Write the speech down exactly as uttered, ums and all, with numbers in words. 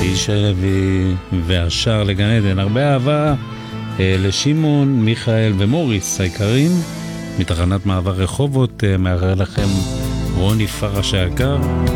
איש הלוי והשער לגן עדן. הרבה אהבה לשמעון, מיכאל ומוריס היקרים מתחנת מעבר רחובות. מאחר לכם רוני פרש היקר.